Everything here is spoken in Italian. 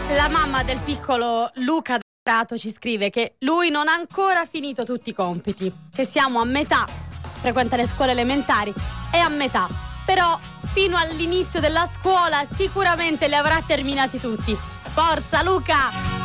La mamma del piccolo Luca Prato ci scrive che lui non ha ancora finito tutti i compiti, che siamo a metà, frequenta le scuole elementari, è a metà, però fino all'inizio della scuola sicuramente li avrà terminati tutti. Forza Luca!